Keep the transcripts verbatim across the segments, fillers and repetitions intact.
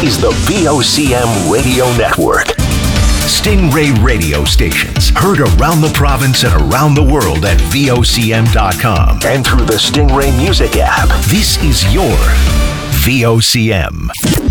is the V O C M Radio Network. Stingray radio stations heard around the province and around the world at V O C M dot com and through the Stingray Music app. This is your V O C M.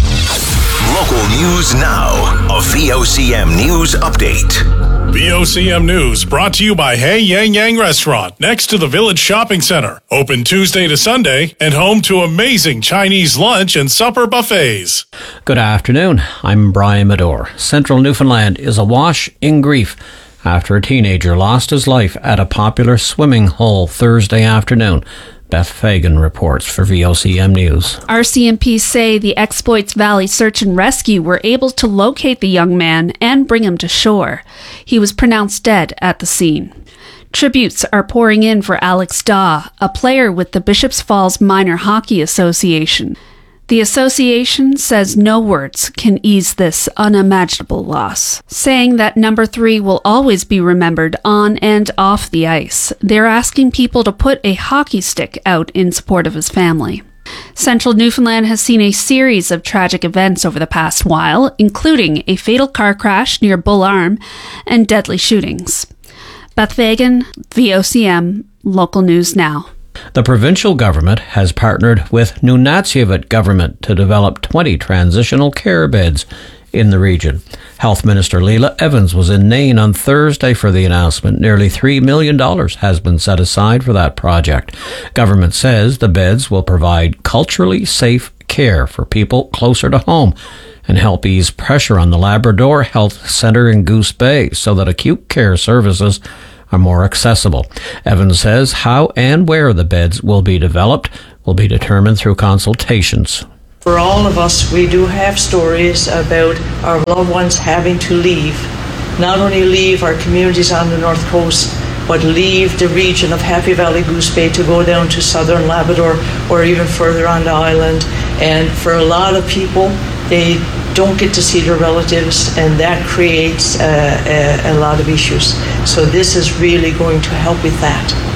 Local news now. A V O C M News Update. V O C M News brought to you by Hey Yang Yang Restaurant next to the Village Shopping Center. Open Tuesday to Sunday and home to amazing Chinese lunch and supper buffets. Good afternoon. I'm Brian Medore. Central Newfoundland is awash in grief after a teenager lost his life at a popular swimming hole Thursday afternoon. Beth Fagan reports for V O C M News. R C M P say the Exploits Valley Search and Rescue were able to locate the young man and bring him to shore. He was pronounced dead at the scene. Tributes are pouring in for Alex Daw, a player with the Bishops Falls Minor Hockey Association. The association says no words can ease this unimaginable loss, saying that number three will always be remembered on and off the ice. They're asking people to put a hockey stick out in support of his family. Central Newfoundland has seen a series of tragic events over the past while, including a fatal car crash near Bull Arm and deadly shootings. Beth Fagan, V O C M, Local News Now. The provincial government has partnered with Nunatsiavut government to develop twenty transitional care beds in the region. Health Minister Leila Evans was in Nain on Thursday for the announcement. Nearly three million dollars has been set aside for that project. Government says the beds will provide culturally safe care for people closer to home and help ease pressure on the Labrador Health Centre in Goose Bay so that acute care services are more accessible. Evans says how and where the beds will be developed will be determined through consultations. For all of us, we do have stories about our loved ones having to leave. Not only leave our communities on the North Coast, but leave the region of Happy Valley Goose Bay to go down to southern Labrador or even further on the island. And for a lot of people, they don't get to see their relatives, and that creates uh, a, a lot of issues. So this is really going to help with that.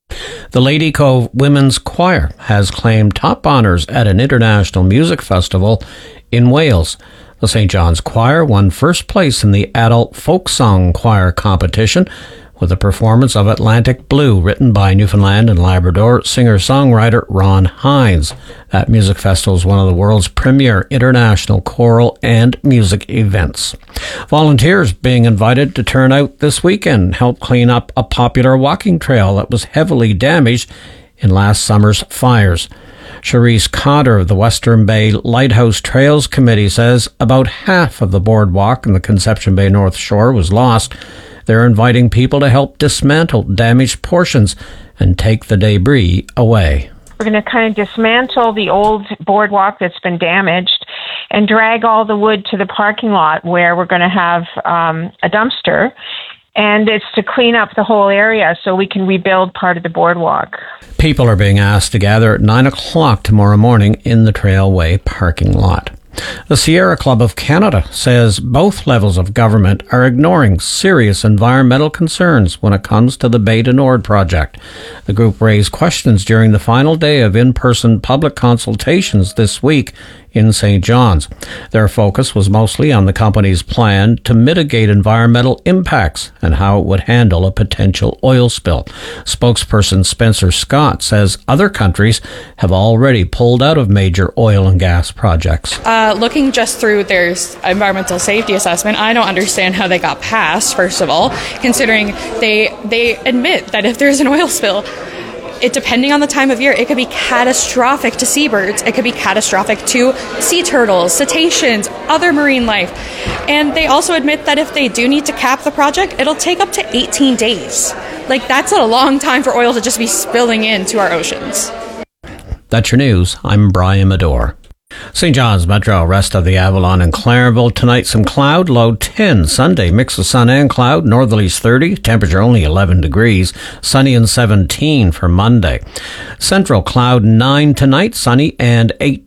The Lady Cove Women's Choir has claimed top honours at an international music festival in Wales. The Saint John's Choir won first place in the Adult Folk Song Choir competition with a performance of Atlantic Blue, written by Newfoundland and Labrador singer-songwriter Ron Hines. That music festival is one of the world's premier international choral and music events. Volunteers being invited to turn out this weekend and help clean up a popular walking trail that was heavily damaged in last summer's fires. Charisse Cotter of the Western Bay Lighthouse Trails Committee says about half of the boardwalk in the Conception Bay North Shore was lost. They're inviting people to help dismantle damaged portions and take the debris away. We're going to kind of dismantle the old boardwalk that's been damaged and drag all the wood to the parking lot where we're going to have um, a dumpster. And it's to clean up the whole area so we can rebuild part of the boardwalk. People are being asked to gather at nine o'clock tomorrow morning in the Trailway parking lot. The Sierra Club of Canada says both levels of government are ignoring serious environmental concerns when it comes to the Bay du Nord project. The group raised questions during the final day of in-person public consultations this week in Saint John's. Their focus was mostly on the company's plan to mitigate environmental impacts and how it would handle a potential oil spill. Spokesperson Spencer Scott says other countries have already pulled out of major oil and gas projects. Uh, looking just through their environmental safety assessment, I don't understand how they got passed, first of all, considering they they admit that if there's an oil spill, it, depending on the time of year, it could be catastrophic to seabirds. It could be catastrophic to sea turtles, cetaceans, other marine life. And they also admit that if they do need to cap the project, it'll take up to eighteen days. Like, that's a long time for oil to just be spilling into our oceans. That's your news. I'm Brian Medore. Saint John's Metro, rest of the Avalon and Clarenville. Tonight, some cloud, low ten. Sunday, mix of sun and cloud, northerlies thirty, temperature only eleven degrees. Sunny and seventeen for Monday. Central, cloud nine tonight, sunny and eighteen.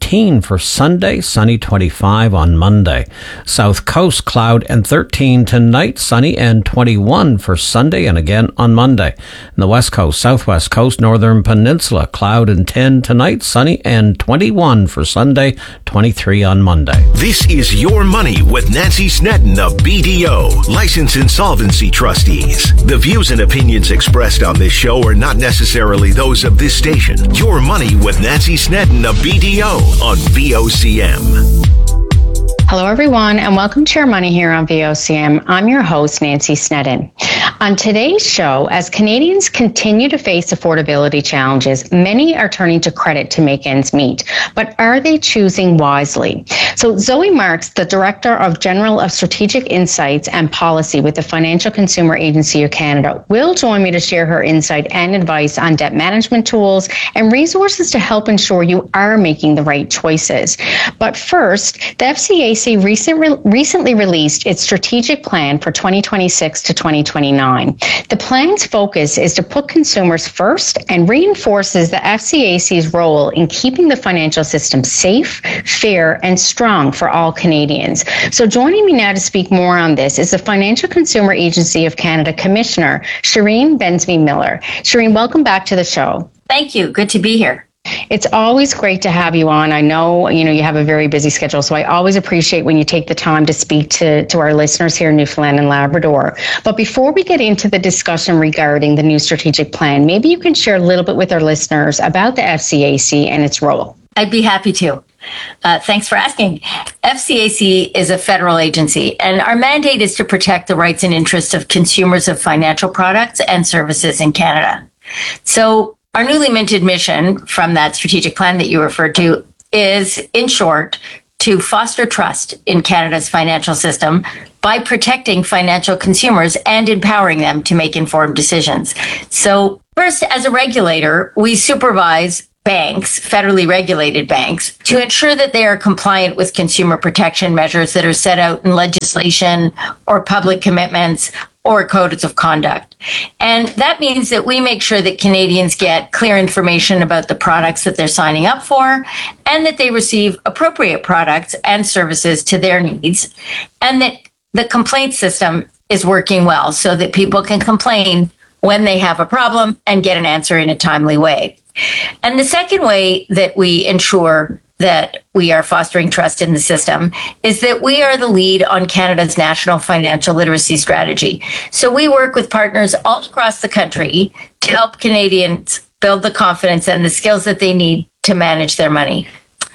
eighteen for Sunday, sunny twenty-five on Monday. South Coast, cloud and thirteen tonight, sunny and twenty-one for Sunday and again on Monday. And the West Coast, Southwest Coast, Northern Peninsula, cloud and ten tonight, sunny and twenty-one for Sunday, twenty-three on Monday. This is Your Money with Nancy Snedden of B D O, Licensed Insolvency Trustees. The views and opinions expressed on this show are not necessarily those of this station. Your Money with Nancy Snedden of B D O on V O C M. Hello, everyone, and welcome to Your Money here on V O C M. I'm your host, Nancy Snedden. On today's show, as Canadians continue to face affordability challenges, many are turning to credit to make ends meet. But are they choosing wisely? So Zoe Marks, the Director of General of Strategic Insights and Policy with the Financial Consumer Agency of Canada, will join me to share her insight and advice on debt management tools and resources to help ensure you are making the right choices. But first, the F C A C recent re- recently released its strategic plan for twenty twenty-six to twenty twenty-nine. The plan's focus is to put consumers first and reinforces the F C A C's role in keeping the financial system safe, fair, and strong for all Canadians. So joining me now to speak more on this is the Financial Consumer Agency of Canada Commissioner, Shireen Bensby-Miller. Shireen, welcome back to the show. Thank you. Good to be here. It's always great to have you on. I know, you know, you have a very busy schedule, so I always appreciate when you take the time to speak to, to our listeners here in Newfoundland and Labrador. But before we get into the discussion regarding the new strategic plan, maybe you can share a little bit with our listeners about the F C A C and its role. I'd be happy to. Uh, thanks for asking. F C A C is a federal agency, and our mandate is to protect the rights and interests of consumers of financial products and services in Canada. So our newly minted mission from that strategic plan that you referred to is, in short, to foster trust in Canada's financial system by protecting financial consumers and empowering them to make informed decisions. So first, as a regulator, we supervise banks, federally regulated banks, to ensure that they are compliant with consumer protection measures that are set out in legislation or public commitments or codes of conduct. And that means that we make sure that Canadians get clear information about the products that they're signing up for and that they receive appropriate products and services to their needs, and that the complaint system is working well so that people can complain when they have a problem and get an answer in a timely way. And the second way that we ensure that we are fostering trust in the system is that we are the lead on Canada's national financial literacy strategy. So we work with partners all across the country to help Canadians build the confidence and the skills that they need to manage their money.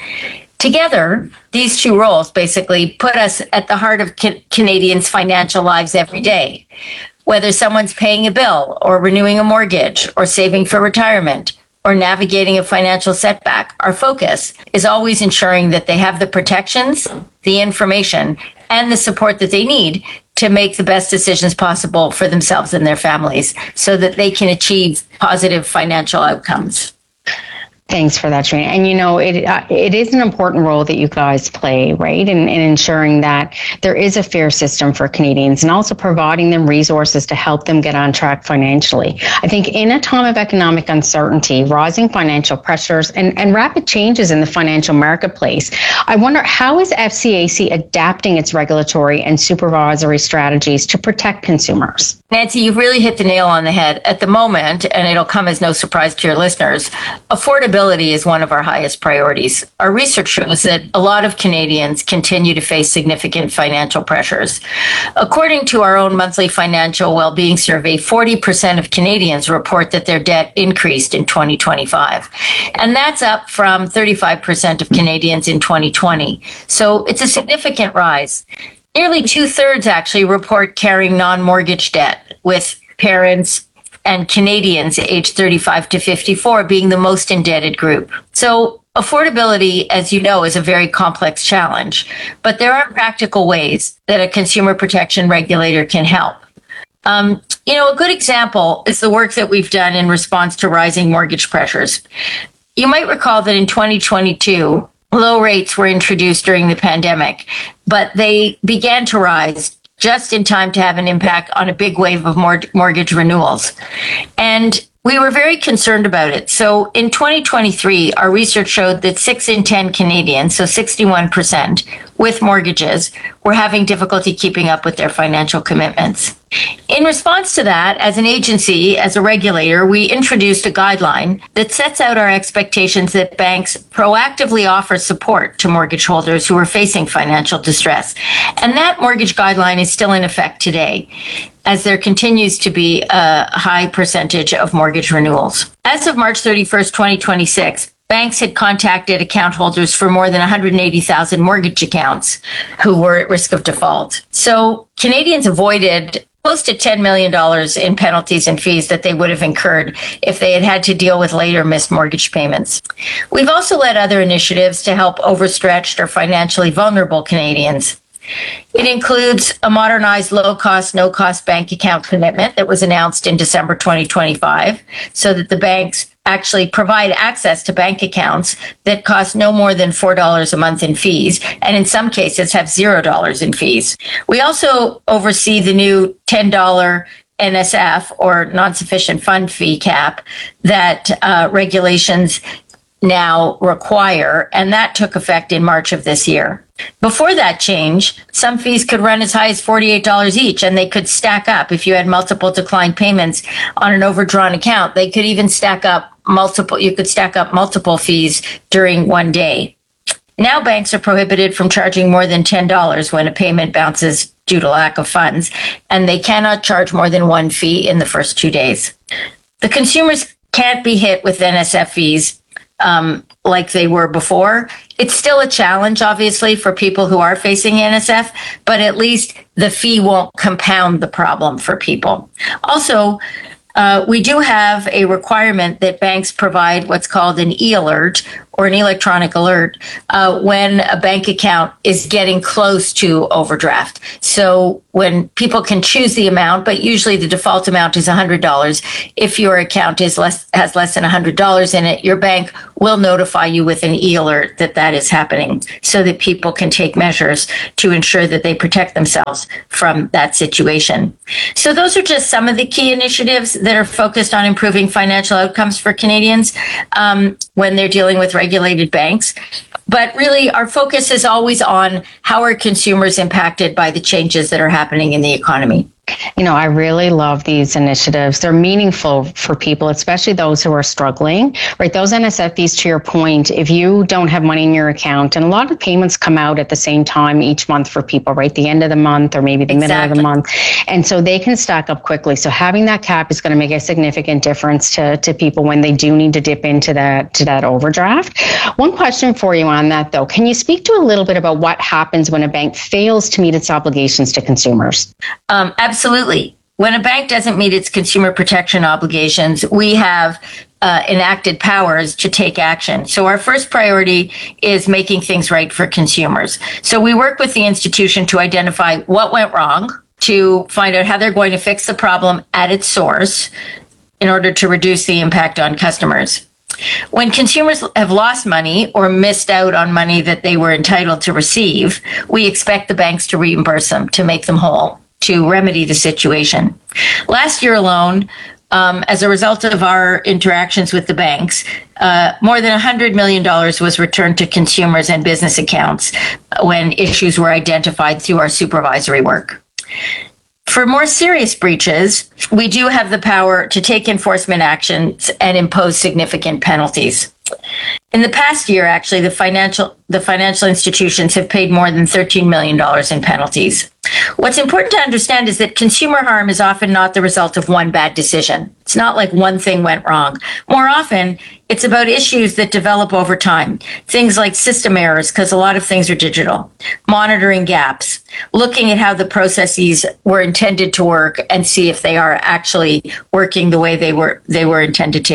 Together, these two roles basically put us at the heart of ca- Canadians' financial lives every day. Whether someone's paying a bill or renewing a mortgage or saving for retirement, or navigating a financial setback, our focus is always ensuring that they have the protections, the information, and the support that they need to make the best decisions possible for themselves and their families so that they can achieve positive financial outcomes. Thanks for that, Shireen. And, you know, it uh, it is an important role that you guys play, right, in, in ensuring that there is a fair system for Canadians and also providing them resources to help them get on track financially. I think in a time of economic uncertainty, rising financial pressures, and, and rapid changes in the financial marketplace, I wonder, how is F C A C adapting its regulatory and supervisory strategies to protect consumers? Nancy, you've really hit the nail on the head. At the moment, and it'll come as no surprise to your listeners, affordability is one of our highest priorities. Our research shows that a lot of Canadians continue to face significant financial pressures. According to our own monthly financial well-being survey, forty percent of Canadians report that their debt increased in twenty twenty-five. And that's up from thirty-five percent of Canadians in twenty twenty. So it's a significant rise. Nearly two-thirds actually report carrying non-mortgage debt, with parents and Canadians aged thirty-five to fifty-four being the most indebted group. So affordability, as you know, is a very complex challenge, but there are practical ways that a consumer protection regulator can help. Um, you know, a good example is the work that we've done in response to rising mortgage pressures. You might recall that in twenty twenty-two, low rates were introduced during the pandemic, but they began to rise just in time to have an impact on a big wave of mort- mortgage renewals. And We were very concerned about it. So in twenty twenty-three, our research showed that six in ten Canadians, so sixty-one percent, with mortgages were having difficulty keeping up with their financial commitments. In response to that, as an agency, as a regulator, we introduced a guideline that sets out our expectations that banks proactively offer support to mortgage holders who are facing financial distress. And that mortgage guideline is still in effect today, as there continues to be a high percentage of mortgage renewals. As of March thirty-first, twenty twenty-six, banks had contacted account holders for more than one hundred eighty thousand mortgage accounts who were at risk of default. So Canadians avoided close to ten million dollars in penalties and fees that they would have incurred if they had had to deal with later missed mortgage payments. We've also led other initiatives to help overstretched or financially vulnerable Canadians. It includes a modernized low-cost, no-cost bank account commitment that was announced in December twenty twenty-five, so that the banks actually provide access to bank accounts that cost no more than four dollars a month in fees, and in some cases have zero dollars in fees. We also oversee the new ten dollars N S F, or non-sufficient fund fee cap, that uh, regulations now require, and that took effect in March of this year. Before that change, some fees could run as high as forty-eight dollars each, and they could stack up. If you had multiple declined payments on an overdrawn account, they could even stack up multiple, you could stack up multiple fees during one day. Now banks are prohibited from charging more than ten dollars when a payment bounces due to lack of funds, and they cannot charge more than one fee in the first two days. The consumers can't be hit with N S F fees Um, like they were before. It's still a challenge, obviously, for people who are facing N S F, but at least the fee won't compound the problem for people. Also, uh, we do have a requirement that banks provide what's called an e-alert, or an electronic alert, uh, when a bank account is getting close to overdraft. So when people can choose the amount, but usually the default amount is one hundred dollars. If your account is less, has less than one hundred dollars in it, your bank will notify you with an e-alert that that is happening, so that people can take measures to ensure that they protect themselves from that situation. So those are just some of the key initiatives that are focused on improving financial outcomes for Canadians um, when they're dealing with regulated banks. But really, our focus is always on how are consumers impacted by the changes that are happening in the economy. You know, I really love these initiatives. They're meaningful for people, especially those who are struggling, right? Those N S F fees, to your point, if you don't have money in your account, and a lot of payments come out at the same time each month for people, right? The end of the month or maybe the exactly. middle of the month. And so they can stack up quickly. So having that cap is going to make a significant difference to, to people when they do need to dip into that, to that overdraft. One question for you on that, though. Can you speak to a little bit about what happens when a bank fails to meet its obligations to consumers? Um, absolutely. Absolutely. When a bank doesn't meet its consumer protection obligations, we have uh, enacted powers to take action. So our first priority is making things right for consumers. So we work with the institution to identify what went wrong, to find out how they're going to fix the problem at its source in order to reduce the impact on customers. When consumers have lost money or missed out on money that they were entitled to receive, we expect the banks to reimburse them, to make them whole, to remedy the situation. Last year alone, um, as a result of our interactions with the banks, uh, more than one hundred million dollars was returned to consumers and business accounts when issues were identified through our supervisory work. For more serious breaches, we do have the power to take enforcement actions and impose significant penalties. In the past year, actually, the financial the financial institutions have paid more than thirteen million dollars in penalties. What's important to understand is that consumer harm is often not the result of one bad decision. It's not like one thing went wrong. More often, it's about issues that develop over time. Things like system errors, because a lot of things are digital, monitoring gaps, looking at how the processes were intended to work and see if they are actually working the way they were they were intended to.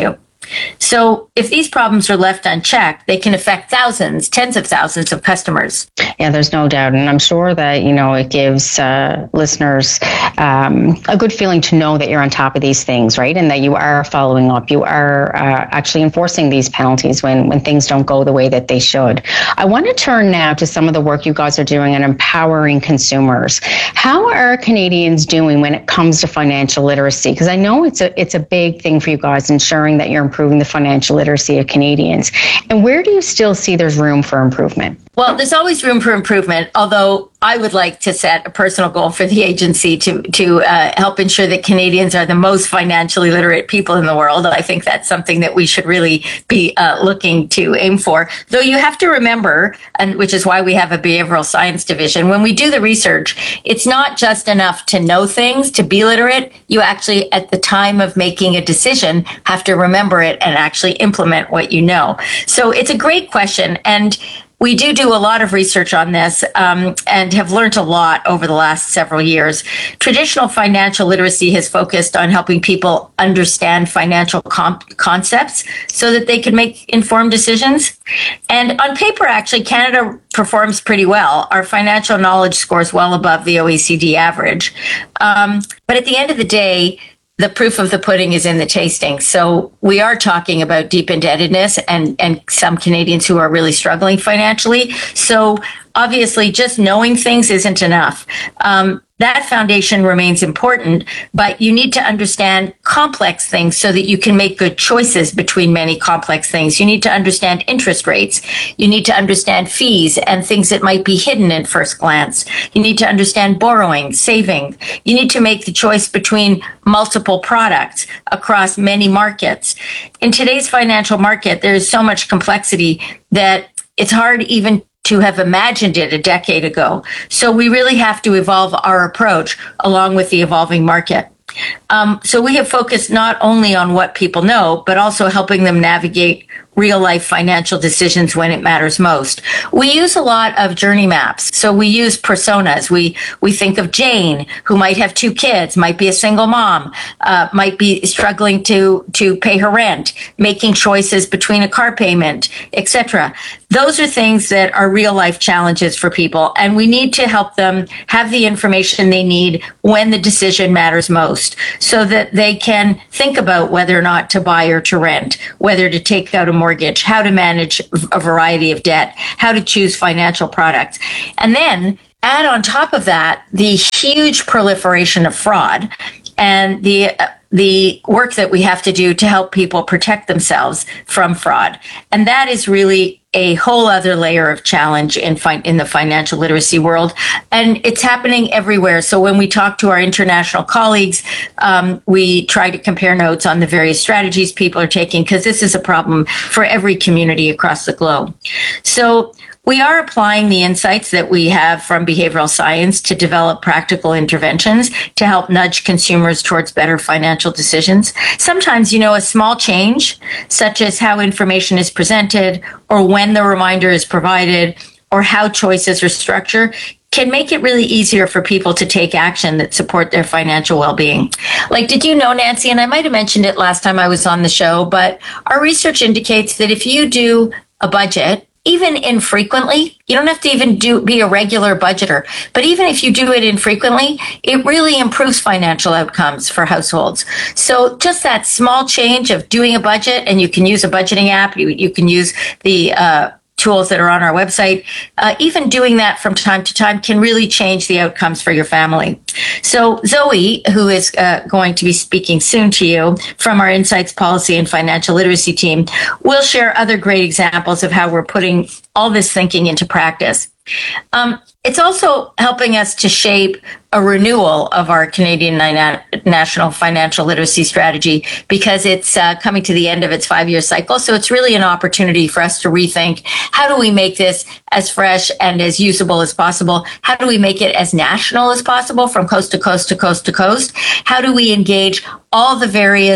So if these problems are left unchecked, they can affect thousands, tens of thousands of customers. Yeah, there's no doubt. And I'm sure that, you know, it gives uh, listeners um, a good feeling to know that you're on top of these things, right? And that you are following up. You are uh, actually enforcing these penalties when, when things don't go the way that they should. I want to turn now to some of the work you guys are doing in empowering consumers. How are Canadians doing when it comes to financial literacy? Because I know it's a, it's a big thing for you guys, ensuring that you're improving the financial literacy of Canadians. And where do you still see there's room for improvement? Well, there's always room for improvement, although I would like to set a personal goal for the agency to to uh, help ensure that Canadians are the most financially literate people in the world. I think that's something that we should really be uh, looking to aim for. Though you have to remember, and which is why we have a behavioral science division, when we do the research, it's not just enough to know things, to be literate. You actually, at the time of making a decision, have to remember it and actually implement what you know. So it's a great question. And we do do a lot of research on this um, and have learned a lot over the last several years. Traditional financial literacy has focused on helping people understand financial comp- concepts so that they can make informed decisions. And on paper, actually, Canada performs pretty well. Our financial knowledge scores well above the O E C D average. Um, but at the end of the day, the proof of the pudding is in the tasting. So we are talking about deep indebtedness and, and some Canadians who are really struggling financially. So obviously, just knowing things isn't enough. Um, that foundation remains important, but you need to understand complex things so that you can make good choices between many complex things. You need to understand interest rates. You need to understand fees and things that might be hidden at first glance. You need to understand borrowing, saving. You need to make the choice between multiple products across many markets. In today's financial market, there is so much complexity that it's hard even to have imagined it a decade ago. So we really have to evolve our approach along with the evolving market. Um, so we have focused not only on what people know, but also helping them navigate real life financial decisions when it matters most. We use a lot of journey maps. So we use personas. We, we think of Jane, who might have two kids, might be a single mom, uh, might be struggling to, to pay her rent, making choices between a car payment, et cetera. Those are things that are real life challenges for people, and we need to help them have the information they need when the decision matters most so that they can think about whether or not to buy or to rent, whether to take out a mortgage, how to manage a variety of debt, how to choose financial products. And then add on top of that the huge proliferation of fraud and the the work that we have to do to help people protect themselves from fraud. And that is really a whole other layer of challenge in fi- in the financial literacy world. And it's happening everywhere. So when we talk to our international colleagues, um, we try to compare notes on the various strategies people are taking, because this is a problem for every community across the globe. So we are applying the insights that we have from behavioral science to develop practical interventions to help nudge consumers towards better financial decisions. Sometimes, you know, a small change, such as how information is presented or when the reminder is provided or how choices are structured, can make it really easier for people to take action that support their financial well-being. Like, did you know, Nancy, and I might have mentioned it last time I was on the show, but our research indicates that if you do a budget, even infrequently, you don't have to even do be a regular budgeter, but even if you do it infrequently, it really improves financial outcomes for households. So just that small change of doing a budget, and you can use a budgeting app, you, you can use the uh, tools that are on our website, uh, even doing that from time to time can really change the outcomes for your family. So Zoe, who is uh, going to be speaking soon to you from our Insights Policy and Financial Literacy team, will share other great examples of how we're putting all this thinking into practice. Um, it's also helping us to shape a renewal of our Canadian National Financial Literacy Strategy, because it's uh, coming to the end of its five-year cycle. So it's really an opportunity for us to rethink, how do we make this as fresh and as usable as possible? How do we make it as national as possible, from coast to coast to coast to coast? How do we engage all the various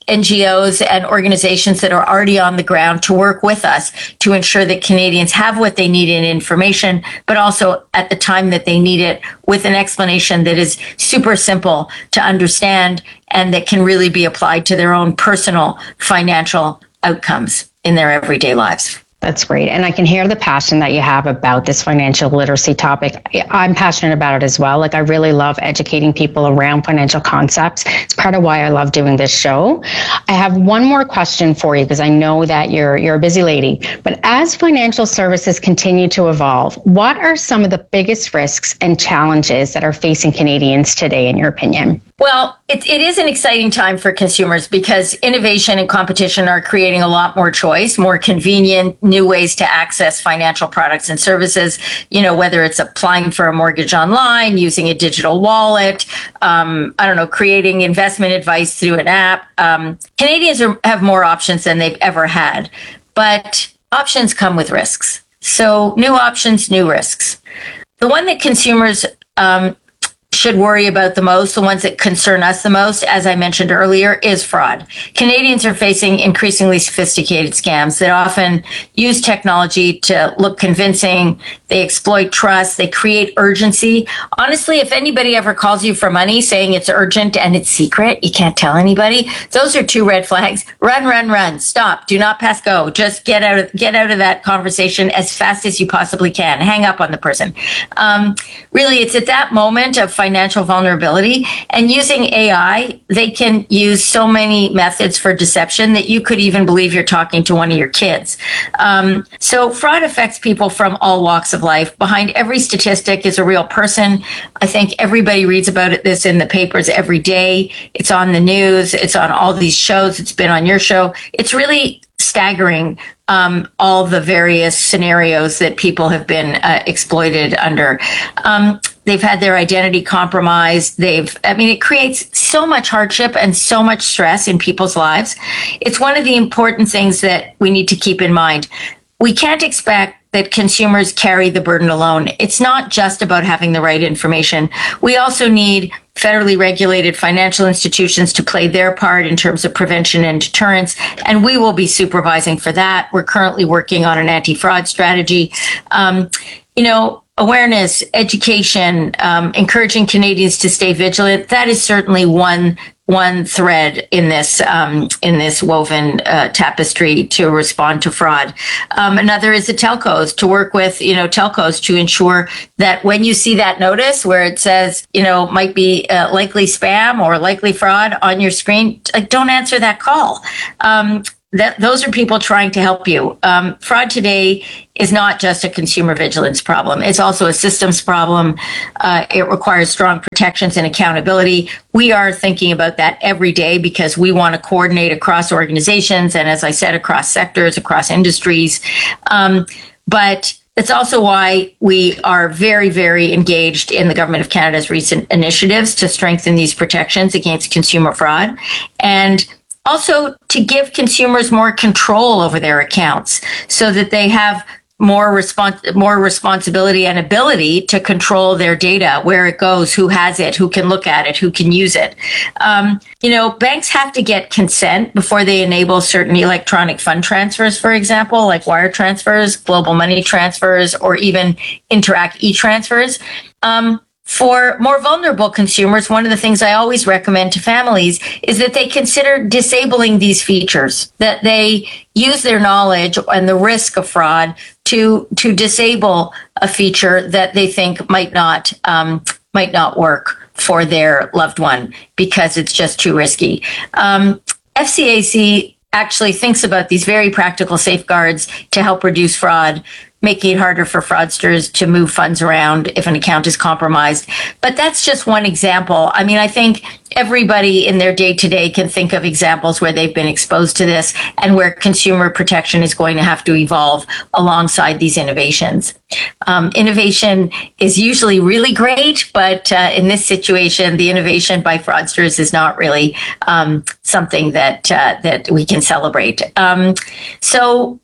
N G Os and organizations that are already on the ground to work with us to ensure that Canadians have what they need in information, but also at the time that they need it with an explanation that is super simple to understand and that can really be applied to their own personal financial outcomes in their everyday lives. That's great. And I can hear the passion that you have about this financial literacy topic. I'm passionate about it as well. Like, I really love educating people around financial concepts. It's part of why I love doing this show. I have one more question for you because I know that you're you're a busy lady. But as financial services continue to evolve, what are some of the biggest risks and challenges that are facing Canadians today, in your opinion? Well, it, it is an exciting time for consumers because innovation and competition are creating a lot more choice, more convenient, new ways to access financial products and services, you know, whether it's applying for a mortgage online, using a digital wallet, um, I don't know, creating investment advice through an app. Um, Canadians are, have more options than they've ever had, but options come with risks. So new options, new risks. The one that consumers um, should worry about the most, the ones that concern us the most, as I mentioned earlier, is fraud. Canadians are facing increasingly sophisticated scams that often use technology to look convincing. They exploit trust. They create urgency. Honestly, if anybody ever calls you for money saying it's urgent and it's secret, you can't tell anybody, those are two red flags. Run, run, run. Stop. Do not pass go. Just get out of, get out of that conversation as fast as you possibly can. Hang up on the person. Um, really, it's at that moment of financial vulnerability, and using A I, they can use so many methods for deception that you could even believe you're talking to one of your kids. Um, so fraud affects people from all walks of life. Behind every statistic is a real person. I think everybody reads about it, this in the papers every day. It's on the news. It's on all these shows. It's been on your show. It's really staggering, um, all the various scenarios that people have been uh, exploited under. Um, they've had their identity compromised. They've, I mean, it creates so much hardship and so much stress in people's lives. It's one of the important things that we need to keep in mind. We can't expect that consumers carry the burden alone. It's not just about having the right information. We also need federally regulated financial institutions to play their part in terms of prevention and deterrence, and we will be supervising for that. We're currently working on an anti-fraud strategy. Um, you know, awareness, education, um, encouraging Canadians to stay vigilant, that is certainly one one thread in this um, in this woven uh, tapestry to respond to fraud. Um, another is the telcos, to work with, you know, telcos to ensure that when you see that notice where it says, you know, might be uh, likely spam or likely fraud on your screen, like, don't answer that call. Um, That, those are people trying to help you. Um, fraud today is not just a consumer vigilance problem. It's also a systems problem. Uh, it requires strong protections and accountability. We are thinking about that every day because we want to coordinate across organizations and, as I said, across sectors, across industries. Um, but it's also why we are very, very engaged in the Government of Canada's recent initiatives to strengthen these protections against consumer fraud, and also to give consumers more control over their accounts so that they have more respons- more responsibility and ability to control their data, where it goes, who has it, who can look at it, who can use it. Um, you know, banks have to get consent before they enable certain electronic fund transfers, for example, like wire transfers, global money transfers, or even Interac e-transfers. Um, For more vulnerable consumers, one of the things I always recommend to families is that they consider disabling these features, that they use their knowledge and the risk of fraud to to disable a feature that they think might not um, might not work for their loved one because it's just too risky. Um, F C A C actually thinks about these very practical safeguards to help reduce fraud, making it harder for fraudsters to move funds around if an account is compromised. But that's just one example. I mean, I think everybody in their day-to-day can think of examples where they've been exposed to this and where consumer protection is going to have to evolve alongside these innovations. Um, innovation is usually really great, but uh, in this situation, the innovation by fraudsters is not really um, something that uh, that we can celebrate. Um, so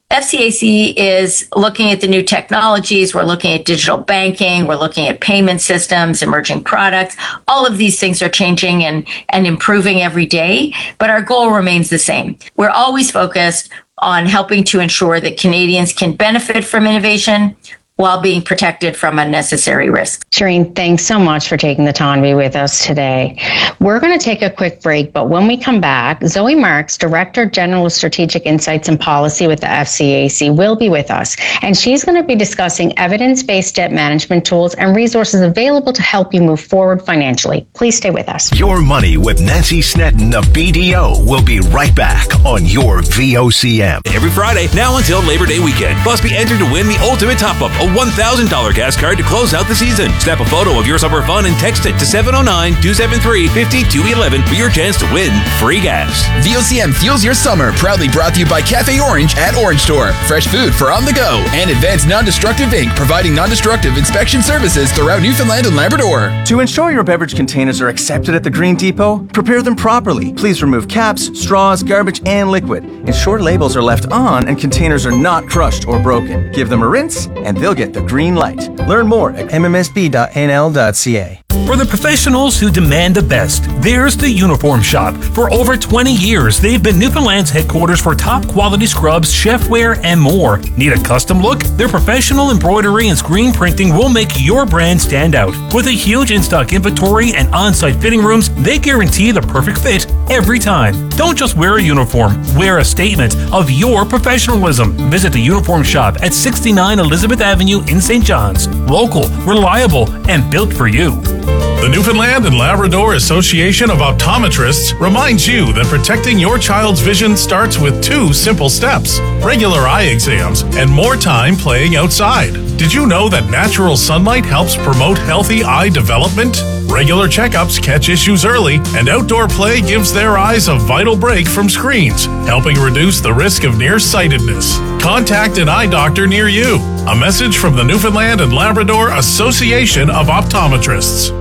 F C A C is looking at the new technologies. We're looking at digital banking. We're looking at payment systems, emerging products. All of these things are changing and, and improving every day, but our goal remains the same. We're always focused on helping to ensure that Canadians can benefit from innovation while being protected from unnecessary risk. Shireen, thanks so much for taking the time to be with us today. We're going to take a quick break, but when we come back, Zoe Marks, Director General of Strategic Insights and Policy with the F C A C, will be with us, and she's going to be discussing evidence-based debt management tools and resources available to help you move forward financially. Please stay with us. Your Money with Nancy Snedden of B D O will be right back on your V O C M. Every Friday, now until Labor Day weekend. Plus, be entered to win the ultimate top-up, a one thousand dollars gas card to close out the season. Snap a photo of your summer fun and text it to seven oh nine, two seven three, five two one one for your chance to win free gas. V O C M fuels your summer. Proudly brought to you by Cafe Orange at Orange Store. Fresh food for on the go. And Advanced Non-Destructive Incorporated, providing non-destructive inspection services throughout Newfoundland and Labrador. To ensure your beverage containers are accepted at the Green Depot, prepare them properly. Please remove caps, straws, garbage, and liquid. Ensure labels are left on and containers are not crushed or broken. Give them a rinse and they'll get the green light. Learn more at m m s b dot n l dot c a. For the professionals who demand the best, there's the Uniform Shop. For over twenty years, they've been Newfoundland's headquarters for top quality scrubs, chefware, and more. Need a custom look? Their professional embroidery and screen printing will make your brand stand out. With a huge in-stock inventory and on-site fitting rooms, they guarantee the perfect fit every time. Don't just wear a uniform, wear a statement of your professionalism. Visit the Uniform Shop at sixty-nine Elizabeth Avenue in Saint John's. Local, reliable, and built for you. The Newfoundland and Labrador Association of Optometrists reminds you that protecting your child's vision starts with two simple steps: regular eye exams and more time playing outside. Did you know that natural sunlight helps promote healthy eye development? Regular checkups catch issues early, and outdoor play gives their eyes a vital break from screens, helping reduce the risk of nearsightedness. Contact an eye doctor near you. A message from the Newfoundland and Labrador Association of Optometrists.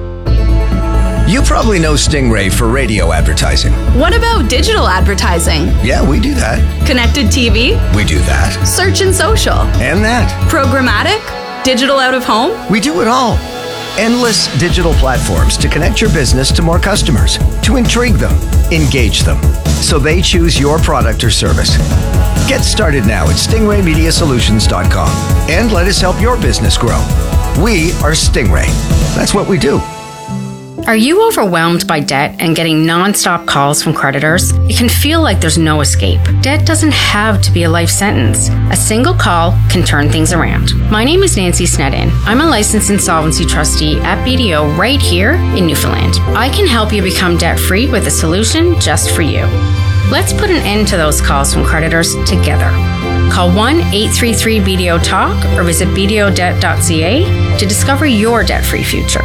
You probably know Stingray for radio advertising. What about digital advertising? Yeah, we do that. Connected T V? We do that. Search and social? And that. Programmatic? Digital out of home? We do it all. Endless digital platforms to connect your business to more customers, to intrigue them, engage them, so they choose your product or service. Get started now at stingray media solutions dot com and let us help your business grow. We are Stingray. That's what we do. Are you overwhelmed by debt and getting non-stop calls from creditors? It can feel like there's no escape. Debt doesn't have to be a life sentence. A single call can turn things around. My name is Nancy Snedden. I'm a licensed insolvency trustee at B D O right here in Newfoundland. I can help you become debt-free with a solution just for you. Let's put an end to those calls from creditors together. Call one eight three three B D O talk or visit b d o debt dot c a to discover your debt-free future.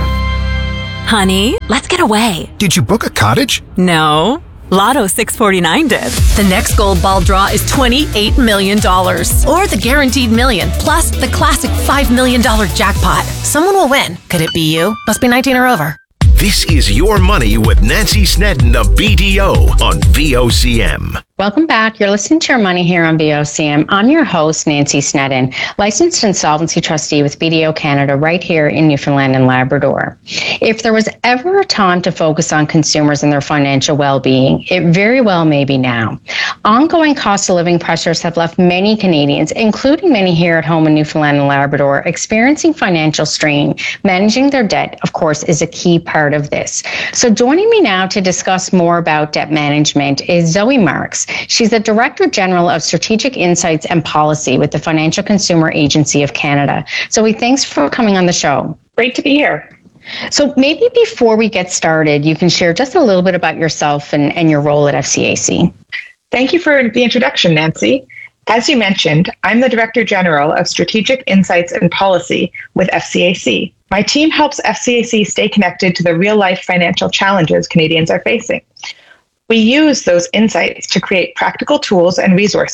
Honey, let's get away. Did you book a cottage? No. Lotto six forty-nine did. The next gold ball draw is twenty-eight million dollars. Or the guaranteed million, plus the classic five million dollars jackpot. Someone will win. Could it be you? Must be nineteen or over. This is Your Money with Nancy Snedden of B D O on V O C M. Welcome back. You're listening to Your Money here on V O C M. I'm your host, Nancy Snedden, licensed insolvency trustee with B D O Canada right here in Newfoundland and Labrador. If there was ever a time to focus on consumers and their financial well-being, it very well may be now. Ongoing cost of living pressures have left many Canadians, including many here at home in Newfoundland and Labrador, experiencing financial strain. Managing their debt, of course, is a key part of this. So joining me now to discuss more about debt management is Zoe Marks. She's the Director General of Strategic Insights and Policy with the Financial Consumer Agency of Canada. Zoe, thanks for coming on the show. Great to be here. So maybe before we get started, you can share just a little bit about yourself and, and your role at F C A C. Thank you for the introduction, Nancy. As you mentioned, I'm the Director General of Strategic Insights and Policy with F C A C. My team helps F C A C stay connected to the real-life financial challenges Canadians are facing. We use those insights to create practical tools and resources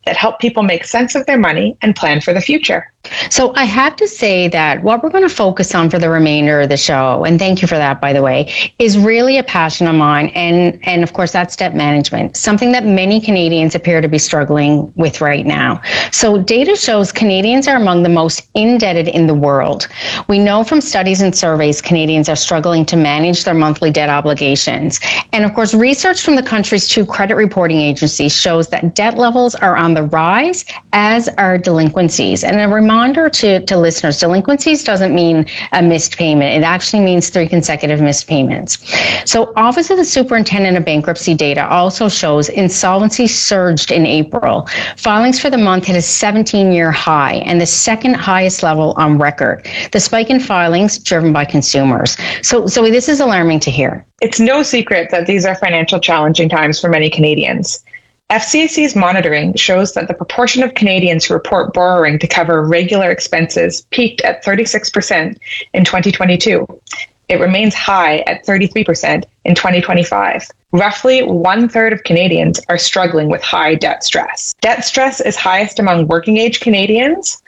that help people make sense of their money and plan for the future. So I have to say that what we're going to focus on for the remainder of the show, and thank you for that, by the way, is really a passion of mine. And, and of course, that's debt management, something that many Canadians appear to be struggling with right now. So data shows Canadians are among the most indebted in the world. We know from studies and surveys, Canadians are struggling to manage their monthly debt obligations. And of course, research from the country's two credit reporting agencies shows that debt levels are on the rise, as are delinquencies. And a reminder To, to listeners, delinquencies doesn't mean a missed payment. It actually means three consecutive missed payments. So Office of the Superintendent of Bankruptcy data also shows insolvency surged in April. Filings for the month hit a seventeen-year high and the second highest level on record. The spike in filings driven by consumers. So, so this is alarming to hear. It's no secret that these are financial challenging times for many Canadians. F C A C's monitoring shows that the proportion of Canadians who report borrowing to cover regular expenses peaked at thirty-six percent in twenty twenty-two. It remains high at thirty-three percent in twenty twenty-five. Roughly one third of Canadians are struggling with high debt stress. Debt stress is highest among working age Canadians,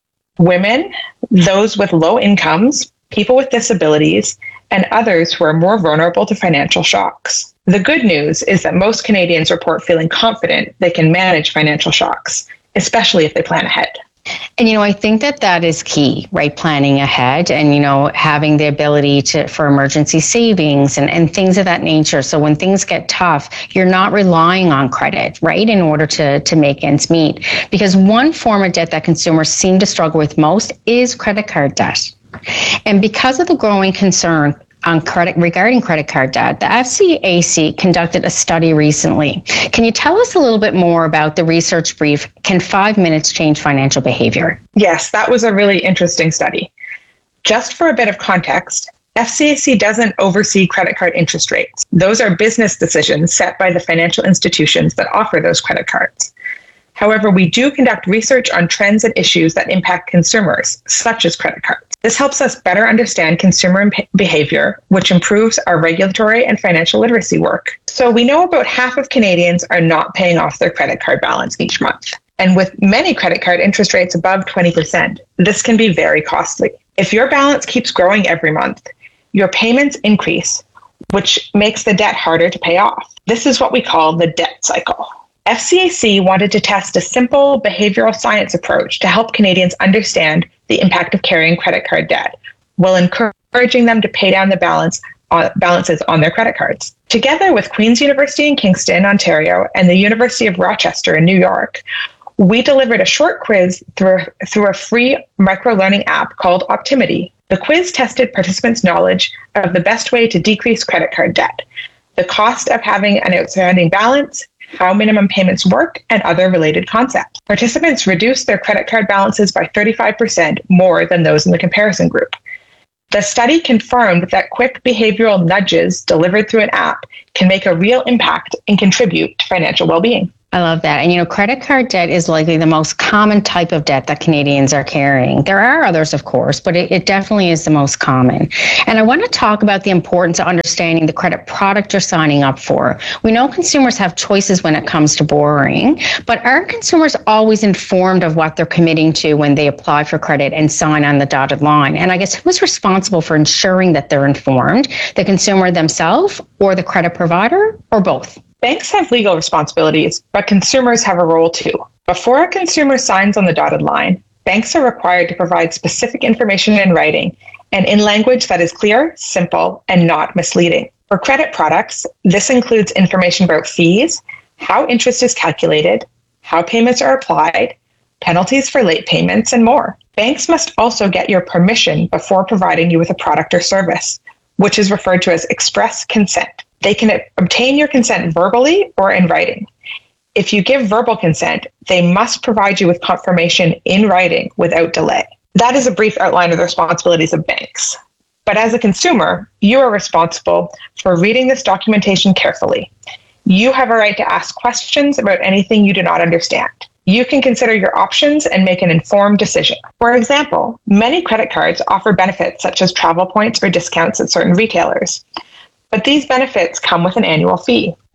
women, those with low incomes, people with disabilities, and others who are more vulnerable to financial shocks. The good news is that most Canadians report feeling confident they can manage financial shocks, especially if they plan ahead. And, you know, I think that that is key, right? Planning ahead and, you know, having the ability to for emergency savings and, and things of that nature. So when things get tough, you're not relying on credit, right, in order to, to make ends meet. Because one form of debt that consumers seem to struggle with most is credit card debt. And because of the growing concern on credit regarding credit card debt, the F C A C conducted a study recently. Can you tell us a little bit more about the research brief, Can Five Minutes Change Financial Behavior? Yes, that was a really interesting study. Just for a bit of context, F C A C doesn't oversee credit card interest rates. Those are business decisions set by the financial institutions that offer those credit cards. However, we do conduct research on trends and issues that impact consumers, such as credit cards. This helps us better understand consumer behavior, which improves our regulatory and financial literacy work. So we know about half of Canadians are not paying off their credit card balance each month. And with many credit card interest rates above twenty percent, this can be very costly. If your balance keeps growing every month, your payments increase, which makes the debt harder to pay off. This is what we call the debt cycle. F C A C wanted to test a simple behavioral science approach to help Canadians understand the impact of carrying credit card debt, while encouraging them to pay down the balance uh, balances on their credit cards. Together with Queen's University in Kingston, Ontario, and the University of Rochester in New York, we delivered a short quiz through, through a free micro-learning app called Optimity. The quiz tested participants' knowledge of the best way to decrease credit card debt, the cost of having an outstanding balance, how minimum payments work, and other related concepts. Participants reduced their credit card balances by thirty-five percent more than those in the comparison group. The study confirmed that quick behavioral nudges delivered through an app can make a real impact and contribute to financial well-being. I love that. And, you know, credit card debt is likely the most common type of debt that Canadians are carrying. There are others, of course, but it, it definitely is the most common. And I want to talk about the importance of understanding the credit product you're signing up for. We know consumers have choices when it comes to borrowing, but are consumers always informed of what they're committing to when they apply for credit and sign on the dotted line? And I guess who's responsible for ensuring that they're informed? The consumer themselves or the credit provider, or both? Banks have legal responsibilities, but consumers have a role too. Before a consumer signs on the dotted line, banks are required to provide specific information in writing and in language that is clear, simple, and not misleading. For credit products, this includes information about fees, how interest is calculated, how payments are applied, penalties for late payments, and more. Banks must also get your permission before providing you with a product or service, which is referred to as express consent. They can obtain your consent verbally or in writing. If you give verbal consent, they must provide you with confirmation in writing without delay. That is a brief outline of the responsibilities of banks. But as a consumer, you are responsible for reading this documentation carefully. You have a right to ask questions about anything you do not understand. You can consider your options and make an informed decision. For example, many credit cards offer benefits such as travel points or discounts at certain retailers. But these benefits come with an annual fee.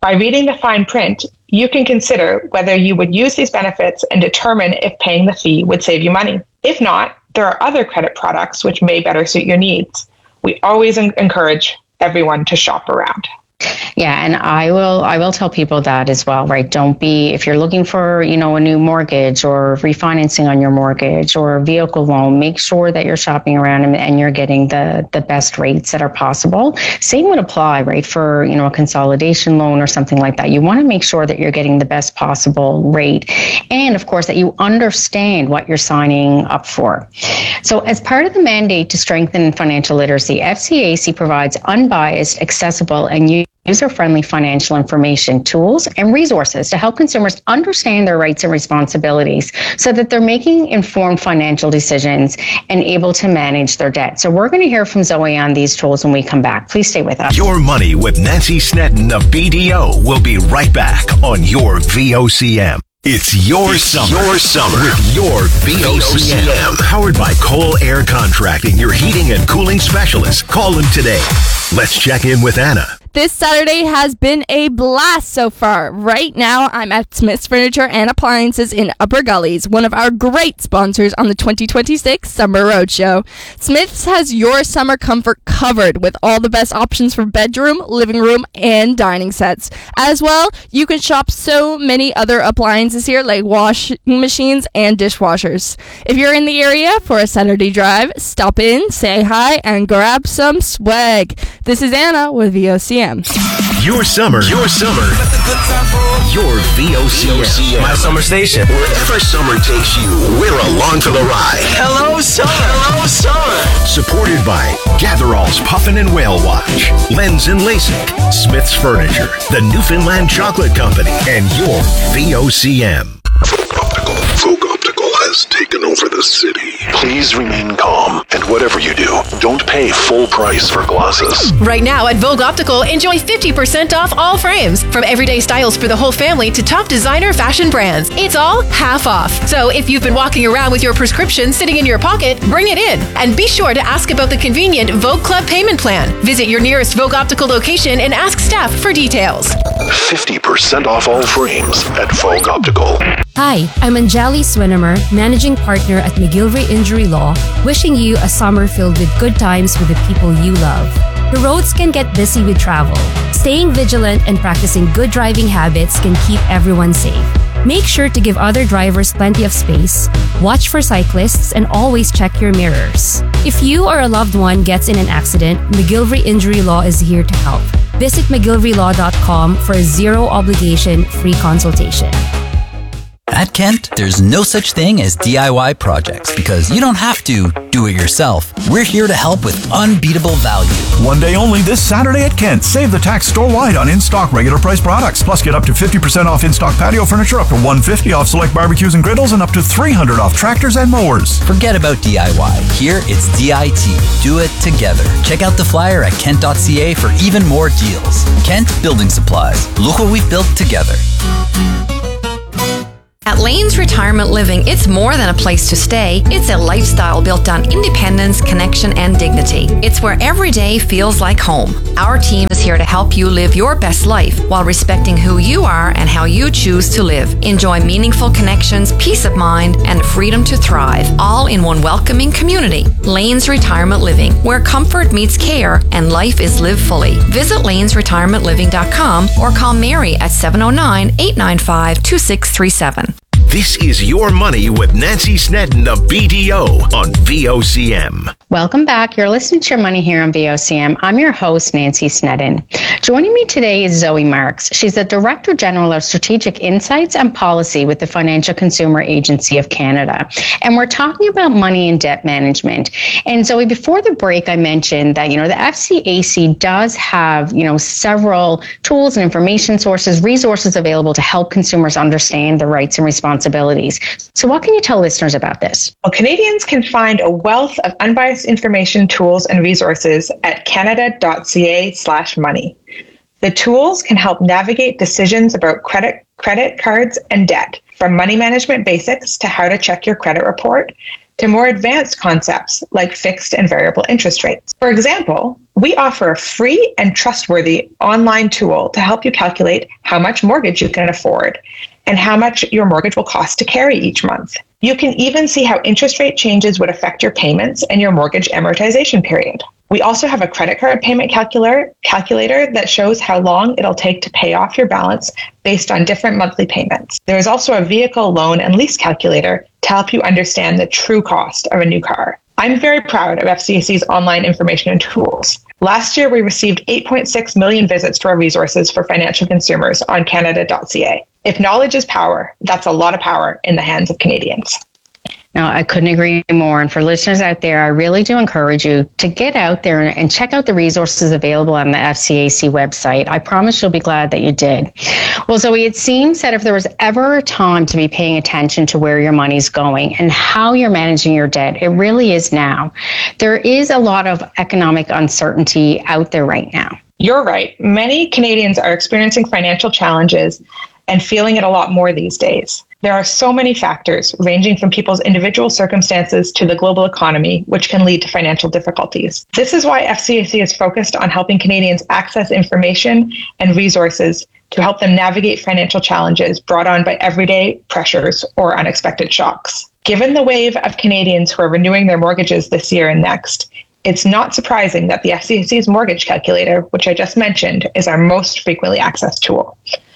By reading the fine print, you can consider whether you would use these benefits and determine if paying the fee would save you money. If not, there are other credit products which may better suit your needs. We always en- encourage everyone to shop around. Yeah, and I will I will tell people that as well, right? Don't be, if you're looking for, you know, a new mortgage or refinancing on your mortgage or a vehicle loan, make sure that you're shopping around and, and you're getting the, the best rates that are possible. Same would apply, right, for, you know, a consolidation loan or something like that. You want to make sure that you're getting the best possible rate. And of course, that you understand what you're signing up for. So as part of the mandate to strengthen financial literacy, F C A C provides unbiased, accessible, and user-friendly financial information, tools, and resources to help consumers understand their rights and responsibilities so that they're making informed financial decisions and able to manage their debt. So we're going to hear from Zoe on these tools when we come back. Please stay with us. Your Money with Nancy Snedden of B D O will be right back on your V O C M. It's your it's summer. Your summer with your V O C M. Powered by Cole Air Contracting, your heating and cooling specialist. Call them today. Let's check in with Anna. This Saturday has been a blast so far. Right now, I'm at Smith's Furniture and Appliances in Upper Gullies, one of our great sponsors on the twenty twenty-six Summer Roadshow. Smith's has your summer comfort covered with all the best options for bedroom, living room, and dining sets. As well, you can shop so many other appliances here like washing machines and dishwashers. If you're in the area for a Saturday drive, stop in, say hi, and grab some swag. This is Anna with V O C M. Your summer, your summer, your V O C M. My summer station. Wherever summer takes you, we're along for the ride. Hello, summer. Hello, summer. Supported by Gatherall's Puffin and Whale Watch, Lens and LASIK, Smith's Furniture, the Newfoundland Chocolate Company, and your V O C M. Optical. Vogue Optical has taken over the city. Please remain calm, and whatever you do, don't pay full price for glasses. Right now at Vogue Optical, enjoy fifty percent off all frames. From everyday styles for the whole family to top designer fashion brands. It's all half off. So if you've been walking around with your prescription sitting in your pocket, bring it in. And be sure to ask about the convenient Vogue Club payment plan. Visit your nearest Vogue Optical location and ask staff for details. fifty percent off all frames at Vogue Optical. Hi, I'm Anjali Swinimer, Managing Partner at McGillivray Injury Law, wishing you a summer filled with good times with the people you love. The roads can get busy with travel. Staying vigilant and practicing good driving habits can keep everyone safe. Make sure to give other drivers plenty of space, watch for cyclists, and always check your mirrors. If you or a loved one gets in an accident, McGillivray Injury Law is here to help. Visit McGillivray Law dot com for a zero obligation free consultation. At Kent, there's no such thing as D I Y projects because you don't have to do it yourself. We're here to help with unbeatable value. One day only this Saturday at Kent. Save the tax store-wide on in-stock regular price products. Plus get up to fifty percent off in-stock patio furniture, up to one hundred fifty dollars off select barbecues and griddles, and up to three hundred dollars off tractors and mowers. Forget about D I Y. Here it's D I T. Do it together. Check out the flyer at kent dot c a for even more deals. Kent Building Supplies. Look what we've built together. At Lanes Retirement Living, it's more than a place to stay. It's a lifestyle built on independence, connection, and dignity. It's where every day feels like home. Our team is here to help you live your best life while respecting who you are and how you choose to live. Enjoy meaningful connections, peace of mind, and freedom to thrive, all in one welcoming community. Lanes Retirement Living, where comfort meets care and life is lived fully. Visit lanes retirement living dot com or call Mary at seven oh nine, eight nine five, two six three seven. This is Your Money with Nancy Snedden of B D O on V O C M. Welcome back. You're listening to Your Money here on V O C M. I'm your host, Nancy Snedden. Joining me today is Zoe Marks. She's the Director General of Strategic Insights and Policy with the Financial Consumer Agency of Canada. And we're talking about money and debt management. And Zoe, before the break, I mentioned that, you know, the F C A C does have, you know, several tools and information sources, resources available to help consumers understand their rights and responsibilities. So what can you tell listeners about this? Well, Canadians can find a wealth of unbiased information, tools, and resources at canada dot c a slash money. The tools can help navigate decisions about credit, credit cards and debt, from money management basics to how to check your credit report, to more advanced concepts like fixed and variable interest rates. For example, we offer a free and trustworthy online tool to help you calculate how much mortgage you can afford and how much your mortgage will cost to carry each month. You can even see how interest rate changes would affect your payments and your mortgage amortization period. We also have a credit card payment calculator, calculator that shows how long it'll take to pay off your balance based on different monthly payments. There is also a vehicle loan and lease calculator to help you understand the true cost of a new car. I'm very proud of F C A C's online information and tools. Last year, we received eight point six million visits to our resources for financial consumers on canada dot c a. If knowledge is power, that's a lot of power in the hands of Canadians. No, I couldn't agree more. And for listeners out there, I really do encourage you to get out there and check out the resources available on the F C A C website. I promise you'll be glad that you did. Well, Zoe, it seems that if there was ever a time to be paying attention to where your money's going and how you're managing your debt, it really is now. There is a lot of economic uncertainty out there right now. You're right. Many Canadians are experiencing financial challenges and feeling it a lot more these days. There are so many factors, ranging from people's individual circumstances to the global economy, which can lead to financial difficulties. This is why F C A C is focused on helping Canadians access information and resources to help them navigate financial challenges brought on by everyday pressures or unexpected shocks. Given the wave of Canadians who are renewing their mortgages this year and next, it's not surprising that the F C A C's mortgage calculator, which I just mentioned, is our most frequently accessed tool.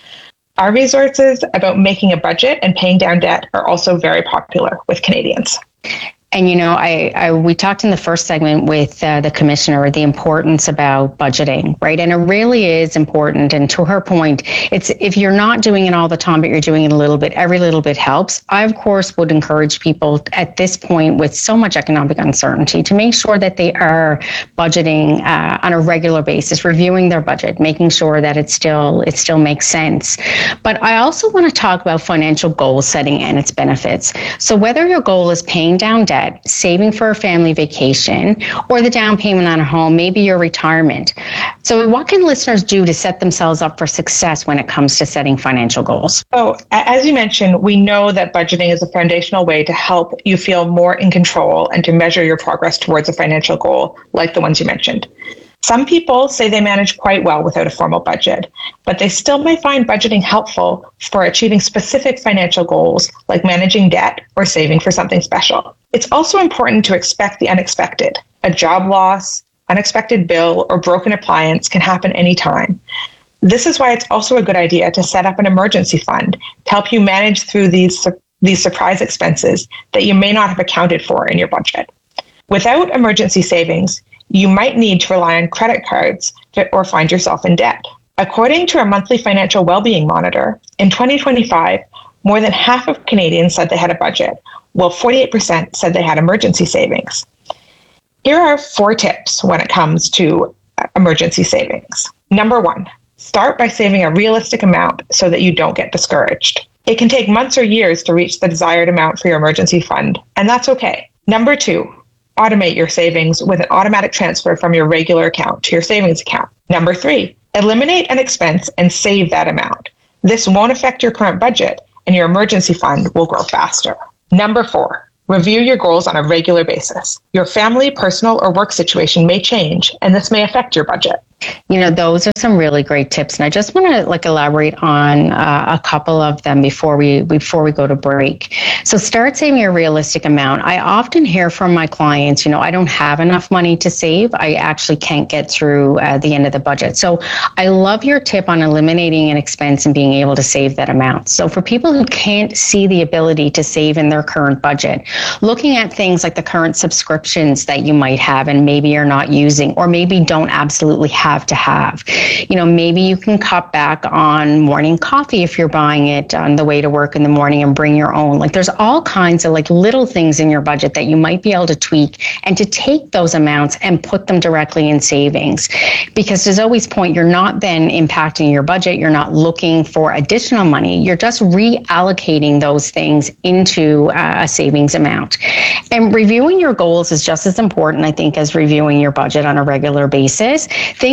Our resources about making a budget and paying down debt are also very popular with Canadians. And, you know, I, I we talked in the first segment with uh, the commissioner, the importance about budgeting, right? And it really is important. And to her point, it's if you're not doing it all the time, but you're doing it a little bit, every little bit helps. I, of course, would encourage people at this point with so much economic uncertainty to make sure that they are budgeting uh, on a regular basis, reviewing their budget, making sure that it still it still makes sense. But I also want to talk about financial goal setting and its benefits. So whether your goal is paying down debt, saving for a family vacation, or the down payment on a home, maybe your retirement. So what can listeners do to set themselves up for success when it comes to setting financial goals? Oh, as you mentioned, we know that budgeting is a foundational way to help you feel more in control and to measure your progress towards a financial goal, like the ones you mentioned. Some people say they manage quite well without a formal budget, but they still may find budgeting helpful for achieving specific financial goals like managing debt or saving for something special. It's also important to expect the unexpected. A job loss, unexpected bill, or broken appliance can happen anytime. This is why it's also a good idea to set up an emergency fund to help you manage through these, these surprise expenses that you may not have accounted for in your budget. Without emergency savings, you might need to rely on credit cards to, or find yourself in debt. According to our monthly financial well-being monitor, in twenty twenty-five, more than half of Canadians said they had a budget, while forty-eight percent said they had emergency savings. Here are four tips when it comes to emergency savings. Number one, start by saving a realistic amount so that you don't get discouraged. It can take months or years to reach the desired amount for your emergency fund, and that's okay. Number two, automate your savings with an automatic transfer from your regular account to your savings account. Number three, eliminate an expense and save that amount. This won't affect your current budget, and your emergency fund will grow faster. Number four, review your goals on a regular basis. Your family, personal, or work situation may change, and this may affect your budget. You know, those are some really great tips, and I just want to like elaborate on uh, a couple of them before we before we go to break. So start saving a realistic amount. I often hear from my clients, you know, I don't have enough money to save. I actually can't get through uh, the end of the budget. So I love your tip on eliminating an expense and being able to save that amount. So for people who can't see the ability to save in their current budget, looking at things like the current subscriptions that you might have and maybe you're not using, or maybe don't absolutely have have to have. You know, maybe you can cut back on morning coffee if you're buying it on the way to work in the morning and bring your own. Like there's all kinds of like little things in your budget that you might be able to tweak and to take those amounts and put them directly in savings. Because there's always point, you're not then impacting your budget. You're not looking for additional money. You're just reallocating those things into uh, a savings amount. And reviewing your goals is just as important, I think, as reviewing your budget on a regular basis. Things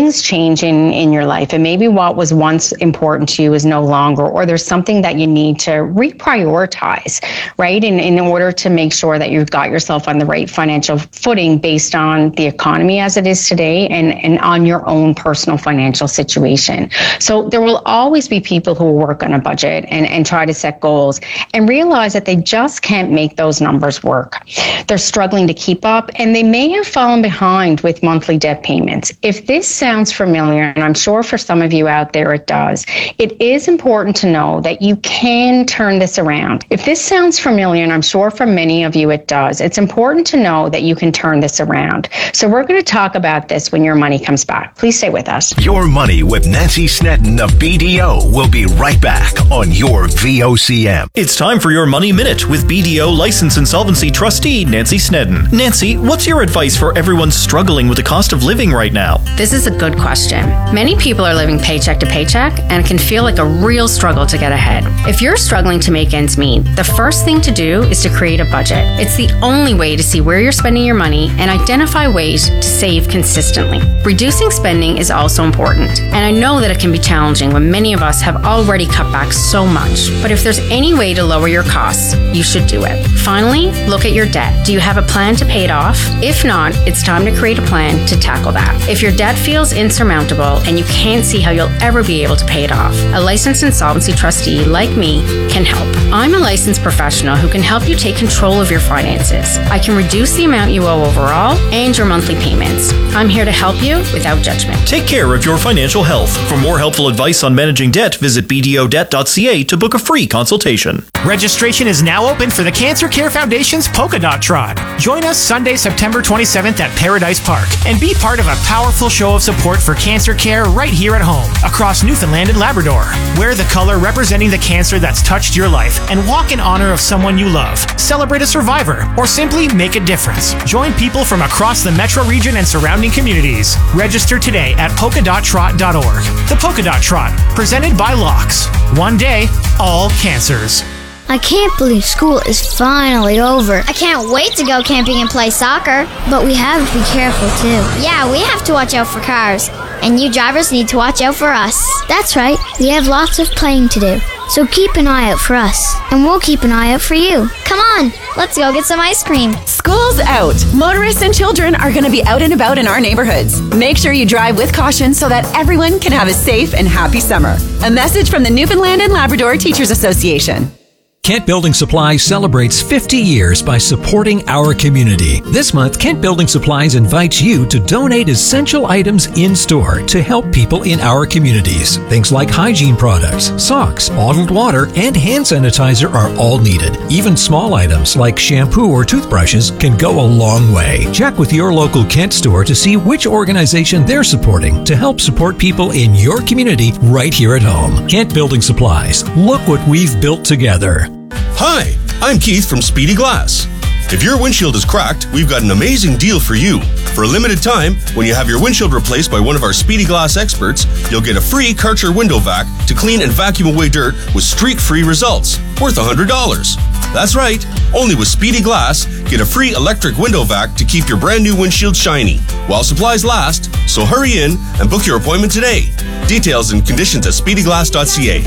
things change in, in your life, and maybe what was once important to you is no longer, or there's something that you need to reprioritize, right? In, in order to make sure that you've got yourself on the right financial footing based on the economy as it is today and, and on your own personal financial situation. So there will always be people who will work on a budget and, and try to set goals and realize that they just can't make those numbers work. They're struggling to keep up, and they may have fallen behind with monthly debt payments. If this sounds familiar, and I'm sure for some of you out there it does, it is important to know that you can turn this around. If this sounds familiar, and I'm sure for many of you it does, it's important to know that you can turn this around. So we're going to talk about this when Your Money comes back. Please stay with us. Your Money with Nancy Snedden of B D O will be right back on your V O C M. It's time for Your Money Minute with B D O License Insolvency Trustee Nancy Snedden. Nancy, what's your advice for everyone struggling with the cost of living right now? This is a good question. Many people are living paycheck to paycheck, and it can feel like a real struggle to get ahead. If you're struggling to make ends meet, the first thing to do is to create a budget. It's the only way to see where you're spending your money and identify ways to save consistently. Reducing spending is also important, and I know that it can be challenging when many of us have already cut back so much. But if there's any way to lower your costs, you should do it. Finally, look at your debt. Do you have a plan to pay it off? If not, it's time to create a plan to tackle that. If your debt feels insurmountable and you can't see how you'll ever be able to pay it off, a licensed insolvency trustee like me can help. I'm a licensed professional who can help you take control of your finances. I can reduce the amount you owe overall and your monthly payments. I'm here to help you without judgment. Take care of your financial health. For more helpful advice on managing debt, visit b d o debt dot c a to book a free consultation. Registration is now open for the Cancer Care Foundation's Polka Dot Trot. Join us Sunday, September twenty-seventh at Paradise Park and be part of a powerful show of support for cancer care right here at home across Newfoundland and Labrador. Wear the color representing the cancer that's touched your life and walk in honor of someone you love. Celebrate a survivor or simply make a difference. Join people from across the metro region and surrounding communities. Register today at polka dot trot dot org. The Polka Dot Trot, presented by Locks. One day, all cancers. I can't believe school is finally over. I can't wait to go camping and play soccer. But we have to be careful too. Yeah, we have to watch out for cars. And you drivers need to watch out for us. That's right. We have lots of playing to do. So keep an eye out for us. And we'll keep an eye out for you. Come on, let's go get some ice cream. School's out. Motorists and children are going to be out and about in our neighborhoods. Make sure you drive with caution so that everyone can have a safe and happy summer. A message from the Newfoundland and Labrador Teachers Association. Kent Building Supplies celebrates fifty years by supporting our community. This month, Kent Building Supplies invites you to donate essential items in-store to help people in our communities. Things like hygiene products, socks, bottled water, and hand sanitizer are all needed. Even small items like shampoo or toothbrushes can go a long way. Check with your local Kent store to see which organization they're supporting to help support people in your community right here at home. Kent Building Supplies. Look what we've built together. Hi, I'm Keith from Speedy Glass. If your windshield is cracked, we've got an amazing deal for you. For a limited time, when you have your windshield replaced by one of our Speedy Glass experts, you'll get a free Karcher window vac to clean and vacuum away dirt with streak-free results, worth one hundred dollars. That's right, only with Speedy Glass, get a free electric window vac to keep your brand new windshield shiny, while supplies last, so hurry in and book your appointment today. Details and conditions at speedy glass dot c a.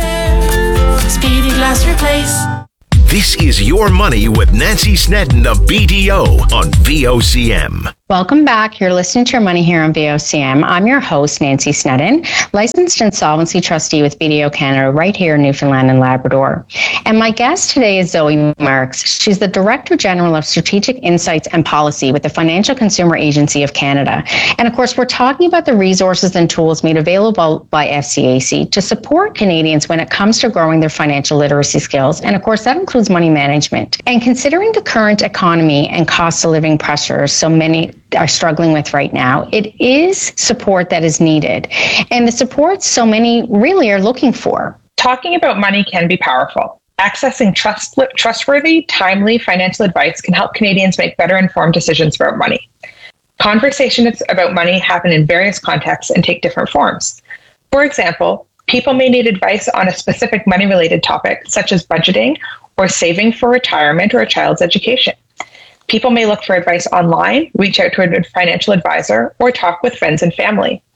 Speedy Glass Replace. This is Your Money with Nancy Snedden of B D O on V O C M. Welcome back. You're listening to Your Money here on V O C M. I'm your host, Nancy Snedden, licensed insolvency trustee with B D O Canada right here in Newfoundland and Labrador. And my guest today is Zoe Marks. She's the Director General of Strategic Insights and Policy with the Financial Consumer Agency of Canada. And of course, we're talking about the resources and tools made available by F C A C to support Canadians when it comes to growing their financial literacy skills. And of course, that includes money management. And considering the current economy and cost of living pressures so many are struggling with right now, it is support that is needed. And the support so many really are looking for. Talking about money can be powerful. Accessing trust, trustworthy, timely financial advice can help Canadians make better informed decisions about money. Conversations about money happen in various contexts and take different forms. For example, people may need advice on a specific money-related topic, such as budgeting or saving for retirement or a child's education. People may look for advice online, reach out to a financial advisor, or talk with friends and family.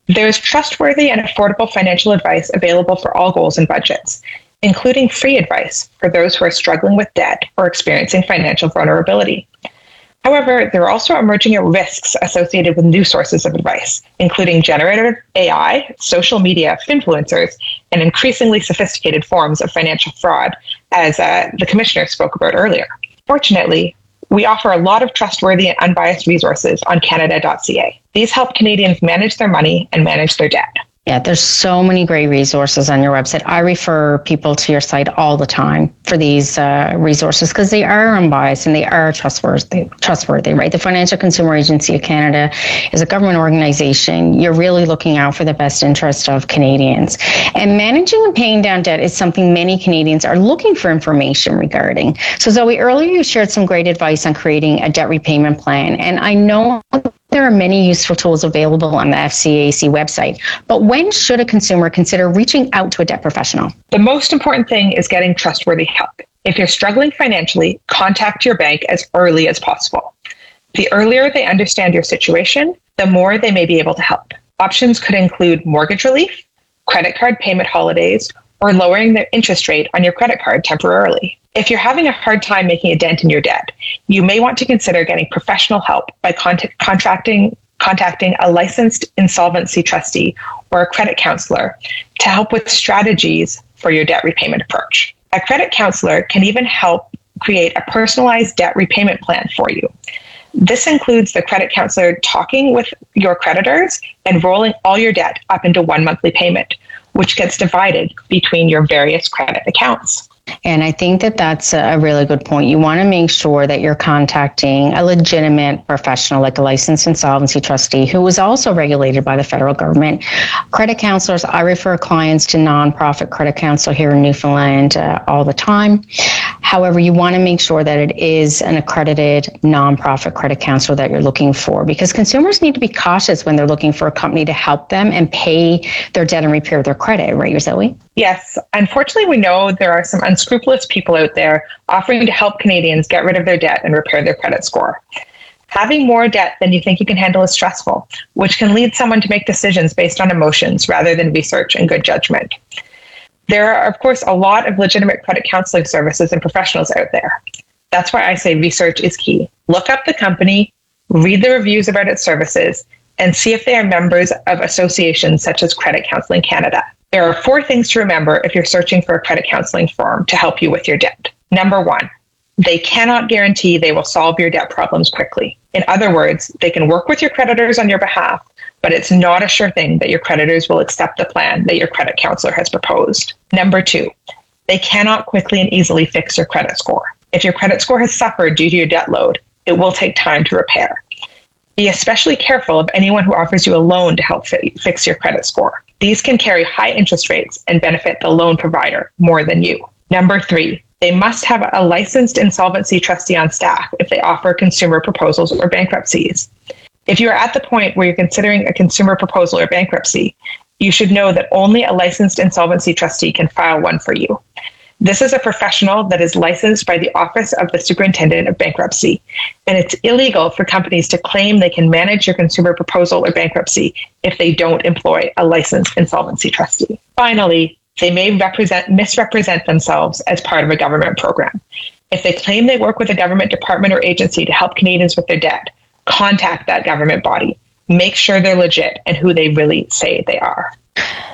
There's trustworthy and affordable financial advice available for all goals and budgets, including free advice for those who are struggling with debt or experiencing financial vulnerability. However, there are also emerging risks associated with new sources of advice, including generative A I, social media, influencers, and increasingly sophisticated forms of financial fraud, as uh, the commissioner spoke about earlier. Fortunately, we offer a lot of trustworthy and unbiased resources on Canada dot C A. These help Canadians manage their money and manage their debt. Yeah, there's so many great resources on your website. I refer people to your site all the time for these uh, resources because they are unbiased and they are trustworthy, trustworthy, right? The Financial Consumer Agency of Canada is a government organization. You're really looking out for the best interest of Canadians. And managing and paying down debt is something many Canadians are looking for information regarding. So Zoe, earlier you shared some great advice on creating a debt repayment plan. And I know there are many useful tools available on the F C A C website, but when should a consumer consider reaching out to a debt professional? The most important thing is getting trustworthy help. If you're struggling financially, contact your bank as early as possible. The earlier they understand your situation, the more they may be able to help. Options could include mortgage relief, credit card payment holidays, or lowering the interest rate on your credit card temporarily. If you're having a hard time making a dent in your debt, you may want to consider getting professional help by contact, contracting, contacting a licensed insolvency trustee or a credit counselor to help with strategies for your debt repayment approach. A credit counselor can even help create a personalized debt repayment plan for you. This includes the credit counselor talking with your creditors and rolling all your debt up into one monthly payment, which gets divided between your various credit accounts. And I think that that's a really good point. You want to make sure that you're contacting a legitimate professional, like a licensed insolvency trustee, who is also regulated by the federal government. Credit counselors, I refer clients to nonprofit credit counsel here in Newfoundland uh, all the time. However, you want to make sure that it is an accredited nonprofit credit counselor that you're looking for, because consumers need to be cautious when they're looking for a company to help them and pay their debt and repair their credit, right, Zoe? Yes. Unfortunately, we know there are some unscrupulous people out there offering to help Canadians get rid of their debt and repair their credit score. Having more debt than you think you can handle is stressful, which can lead someone to make decisions based on emotions rather than research and good judgment. There are, of course, a lot of legitimate credit counseling services and professionals out there. That's why I say research is key. Look up the company, read the reviews about its services, and see if they are members of associations such as Credit Counseling Canada. There are four things to remember if you're searching for a credit counseling firm to help you with your debt. Number one, they cannot guarantee they will solve your debt problems quickly. In other words, they can work with your creditors on your behalf, but it's not a sure thing that your creditors will accept the plan that your credit counselor has proposed. Number two, they cannot quickly and easily fix your credit score. If your credit score has suffered due to your debt load, it will take time to repair. Be especially careful of anyone who offers you a loan to help fi- fix your credit score. These can carry high interest rates and benefit the loan provider more than you. Number three, they must have a licensed insolvency trustee on staff if they offer consumer proposals or bankruptcies. If you are at the point where you're considering a consumer proposal or bankruptcy, you should know that only a licensed insolvency trustee can file one for you. This is a professional that is licensed by the Office of the Superintendent of Bankruptcy, and it's illegal for companies to claim they can manage your consumer proposal or bankruptcy if they don't employ a licensed insolvency trustee. Finally, they may represent, misrepresent themselves as part of a government program. If they claim they work with a government department or agency to help Canadians with their debt, contact that government body. Make sure they're legit and who they really say they are.